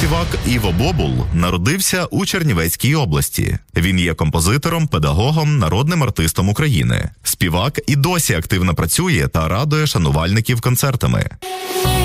співак Іво Бобул народився у Чернівецькій області. Він є композитором, педагогом, народним артистом України. Співак і досі активно працює та радує шанувальників концертами.